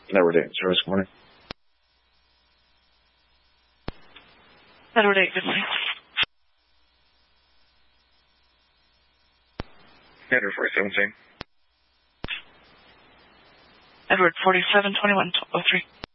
Edward 8 service, good morning. Edward 8, good morning. Edward 47, same. Edward 47, 2103.